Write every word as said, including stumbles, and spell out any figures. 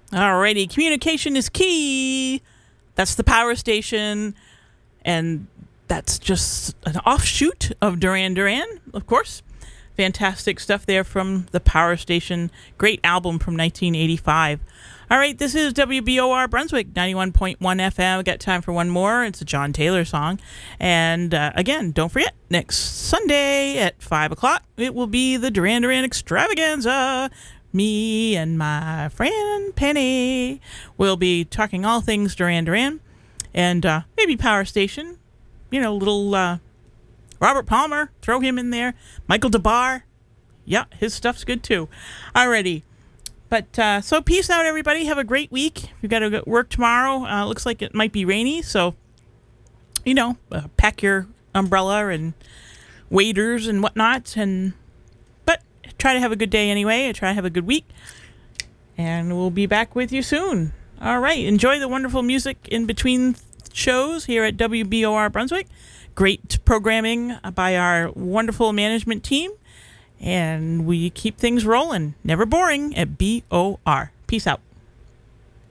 Alrighty, communication is key. That's the power station, and that's just an offshoot of Duran Duran, of course. Fantastic stuff there from the Power Station. Great album from nineteen eighty-five. All right, this is W B O R Brunswick, ninety-one point one F M. We got time for one more. It's a John Taylor song. And uh, again, don't forget, next Sunday at five o'clock, it will be the Duran Duran Extravaganza. Me and my friend Penny will be talking all things Duran Duran and uh, maybe Power Station. You know, little uh, Robert Palmer, throw him in there. Michael DeBar, yeah, his stuff's good too. Alrighty. But, uh, so peace out, everybody. Have a great week. We've got to go work tomorrow. Uh, looks like it might be rainy, so, you know, uh, pack your umbrella and waders and whatnot. And But try to have a good day anyway. Try to have a good week. And we'll be back with you soon. All right. Enjoy the wonderful music in between shows here at W B O R Brunswick. Great programming by our wonderful management team. And we keep things rolling. Never boring at B O R. Peace out.